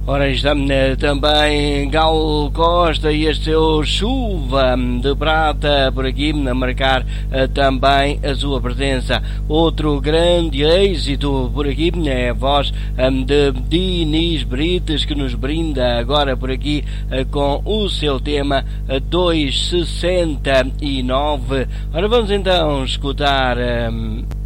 Ora, está também Gal Costa e este seu Chuva de Prata por aqui a marcar também a sua presença. Outro grande êxito por aqui é a voz de Dinis Brites, que nos brinda agora por aqui com o seu tema 269. Ora, vamos então escutar